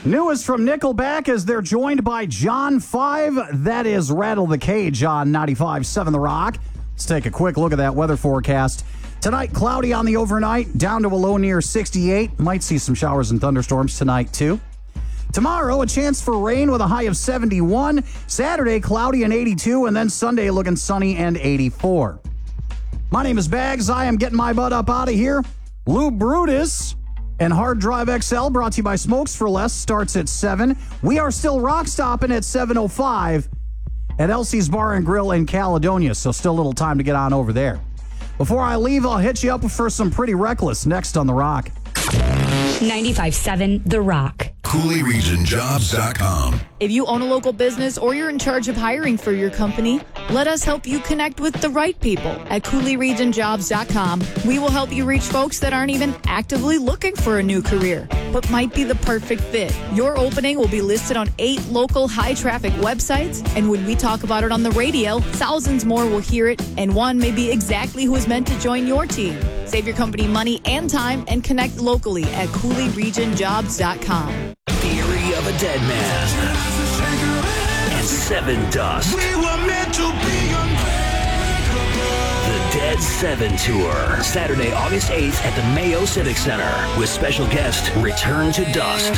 Newest from Nickelback as they're joined by John 5. That is Rattle the Cage on 95.7 The Rock. Let's take a quick look at that weather forecast. Tonight, cloudy on the overnight, down to a low near 68. Might see some showers and thunderstorms tonight, too. Tomorrow, a chance for rain with a high of 71. Saturday, cloudy and 82. And then Sunday, looking sunny and 84. My name is Bags. I am getting my butt up out of here. Lou Brutus and Hard Drive XL, brought to you by Smokes for Less, starts at 7. We are still rock stopping at 7:05 at Elsie's Bar and Grill in Caledonia, so still a little time to get on over there. Before I leave, I'll hit you up for some Pretty Reckless next on The Rock. 95.7 The Rock. CooleyRegionJobs.com. If you own a local business or you're in charge of hiring for your company, let us help you connect with the right people at CooleyRegionJobs.com. We will help you reach folks that aren't even actively looking for a new career, but might be the perfect fit. Your opening will be listed on 8 local high-traffic websites, and when we talk about it on the radio, thousands more will hear it, and one may be exactly who is meant to join your team. Save your company money and time and connect locally at CooleyRegionJobs.com. Theory of a Dead Man and Seven Dust. We were meant to be The Dead 7 Tour. Saturday, August 8th at the Mayo Civic Center with special guest Return to Dust.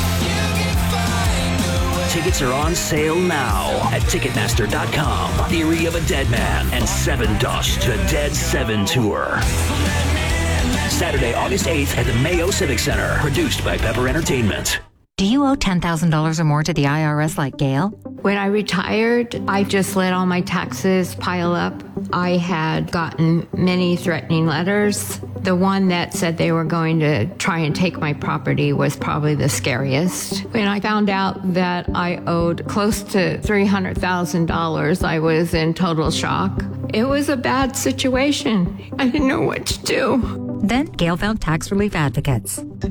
Tickets are on sale now at Ticketmaster.com. Theory of a Dead Man and Seven Dust. The Dead 7 Tour. Saturday, August 8th at the Mayo Civic Center. Produced by Pepper Entertainment. Do you owe $10,000 or more to the IRS like Gail? When I retired, I just let all my taxes pile up. I had gotten many threatening letters. The one that said they were going to try and take my property was probably the scariest. When I found out that I owed close to $300,000, I was in total shock. It was a bad situation. I didn't know what to do. Then Gail found tax relief advocates.